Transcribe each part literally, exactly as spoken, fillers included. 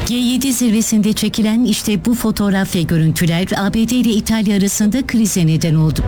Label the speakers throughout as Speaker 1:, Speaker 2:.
Speaker 1: G yedi zirvesinde çekilen işte bu fotoğraf ve görüntüler A B D ile İtalya arasında krize neden oldu.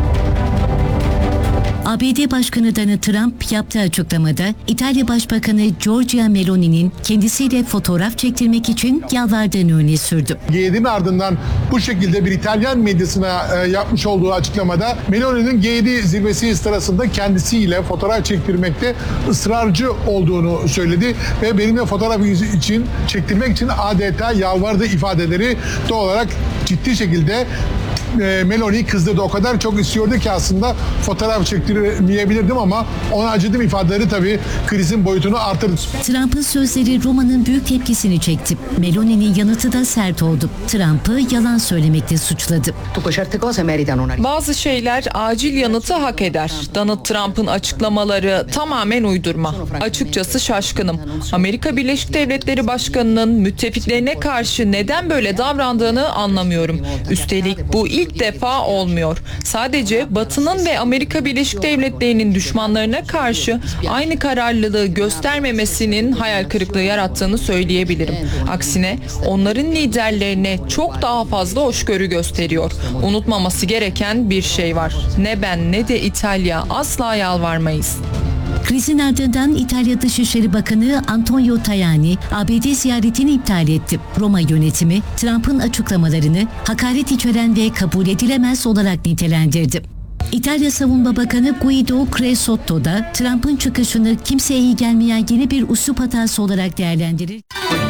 Speaker 1: A B D Başkanı Donald Trump yaptığı açıklamada İtalya Başbakanı Giorgia Meloni'nin kendisiyle fotoğraf çektirmek için yalvardığını öne sürdü.
Speaker 2: G yedinin ardından bu şekilde bir İtalyan medyasına e, yapmış olduğu açıklamada Meloni'nin G yedi zirvesi sırasında kendisiyle fotoğraf çektirmekte ısrarcı olduğunu söyledi ve benimle fotoğraf için çektirmek için adeta yalvardı ifadeleri doğal olarak ciddi şekilde Meloni kızdırdı. O kadar çok istiyordu ki aslında fotoğraf çektirmeyebilirdim ama ona acıdım ifadeleri tabii krizin boyutunu artırdı.
Speaker 1: Trump'ın sözleri Roma'nın büyük tepkisini çekti. Meloni'nin yanıtı da sert oldu. Trump'ı yalan söylemekle suçladı.
Speaker 3: Bazı şeyler acil yanıtı hak eder. Donald Trump'ın açıklamaları tamamen uydurma. Açıkçası şaşkınım. Amerika Birleşik Devletleri Başkanı'nın müttefiklerine karşı neden böyle davrandığını anlamıyorum. Üstelik bu ilk defa olmuyor. Sadece Batı'nın ve Amerika Birleşik Devletleri'nin düşmanlarına karşı aynı kararlılığı göstermemesinin hayal kırıklığı yarattığını söyleyebilirim. Aksine onların liderlerine çok daha fazla hoşgörü gösteriyor. Unutmaması gereken bir şey var. Ne ben ne de İtalya asla yalvarmayız.
Speaker 1: Krizin ardından İtalya Dışişleri Bakanı Antonio Tajani A B D ziyaretini iptal etti. Roma yönetimi Trump'ın açıklamalarını hakaret içeren ve kabul edilemez olarak nitelendirdi. İtalya Savunma Bakanı Guido Creusotto da Trump'ın çıkışını kimseye iyi gelmeyen yeni bir üslup hatası olarak değerlendirir.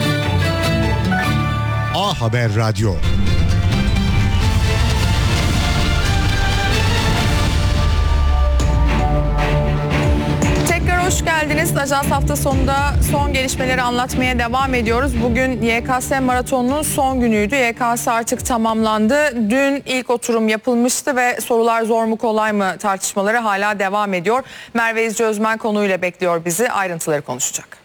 Speaker 4: A Haber Radyo.
Speaker 3: Hoş geldiniz. Ajans hafta sonunda son gelişmeleri anlatmaya devam ediyoruz. Bugün Y K S maratonunun son günüydü. Y K S artık tamamlandı. Dün ilk oturum yapılmıştı ve sorular zor mu kolay mı tartışmaları hala devam ediyor. Merve İzci Özmen konuyla bekliyor bizi. Ayrıntıları konuşacak.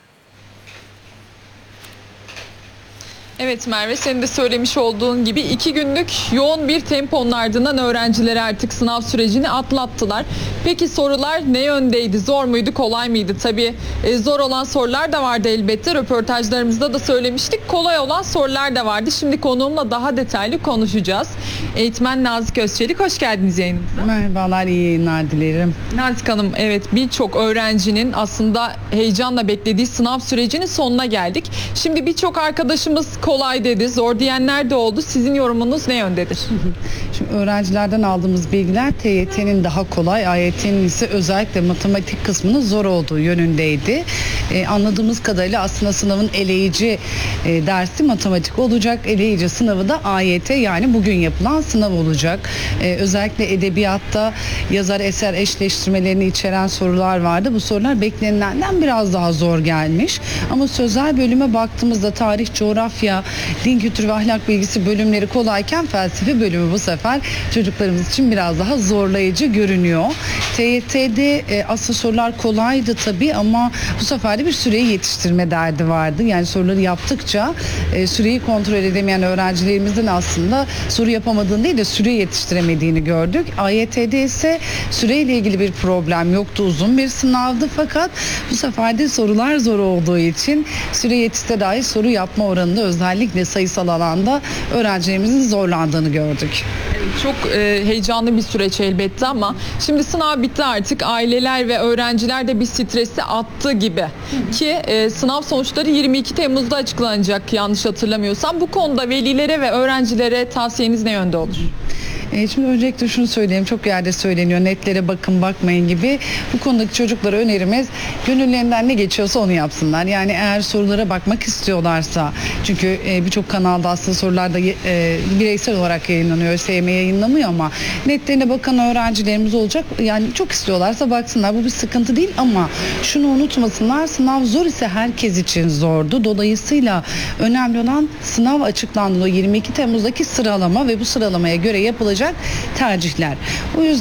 Speaker 3: Evet Merve, senin de söylemiş olduğun gibi iki günlük yoğun bir temponun ardından öğrenciler artık sınav sürecini atlattılar. Peki sorular ne yöndeydi? Zor muydu, kolay mıydı? Tabii e, zor olan sorular da vardı elbette. Röportajlarımızda da söylemiştik. Kolay olan sorular da vardı. Şimdi konuğumla daha detaylı konuşacağız. Eğitmen Nazik Özçelik, hoş geldiniz yayınımıza.
Speaker 5: Merhabalar, iyi yayınlar dilerim.
Speaker 3: Nazik Hanım, evet birçok öğrencinin aslında heyecanla beklediği sınav sürecinin sonuna geldik. Şimdi birçok arkadaşımız kolay dedi, zor diyenler de oldu. Sizin yorumunuz ne yöndedir?
Speaker 5: Şimdi öğrencilerden aldığımız bilgiler T Y T'nin daha kolay, A Y T'nin ise özellikle matematik kısmının zor olduğu yönündeydi. Ee, anladığımız kadarıyla aslında sınavın eleyici e, dersi matematik olacak. Eleyici sınavı da A Y T, yani bugün yapılan sınav olacak. Ee, özellikle edebiyatta yazar eser eşleştirmelerini içeren sorular vardı. Bu sorular beklenilenden biraz daha zor gelmiş. Ama sözel bölüme baktığımızda tarih, coğrafya, din kültürü ve ahlak bilgisi bölümleri kolayken felsefe bölümü bu sefer çocuklarımız için biraz daha zorlayıcı görünüyor. T Y T'de e, aslında sorular kolaydı tabii ama bu sefer de bir süreyi yetiştirme derdi vardı. Yani soruları yaptıkça e, süreyi kontrol edemeyen öğrencilerimizin aslında soru yapamadığını değil de süre yetiştiremediğini gördük. A Y T'de ise süreyle ilgili bir problem yoktu. Uzun bir sınavdı fakat bu sefer de sorular zor olduğu için süre yetişte dahi soru yapma oranında özellikle sayısal alanda öğrencilerimizin zorlandığını gördük.
Speaker 3: Çok e, heyecanlı bir süreç elbette ama şimdi sınav bitti artık. Aileler ve öğrenciler de bir stresi attı gibi. Hı hı. Ki e, sınav sonuçları yirmi iki Temmuz'da açıklanacak yanlış hatırlamıyorsam. Bu konuda velilere ve öğrencilere tavsiyeniz ne yönde olur?
Speaker 5: E, şimdi öncelikle şunu söyleyeyim, çok yerde söyleniyor, netlere bakın bakmayın gibi. Bu konudaki çocuklara önerimiz gönüllerinden ne geçiyorsa onu yapsınlar. Yani eğer sorulara bakmak istiyorlarsa, çünkü e, birçok kanalda aslında sorular da e, bireysel olarak yayınlanıyor, ÖSYM yayınlamıyor ama netlerine bakan öğrencilerimiz olacak. Yani çok istiyorlarsa baksınlar, bu bir sıkıntı değil ama şunu unutmasınlar, sınav zor ise herkes için zordu. Dolayısıyla önemli olan sınav açıklandığı yirmi iki Temmuz'daki sıralama ve bu sıralamaya göre yapılacak tercihler. O yüzden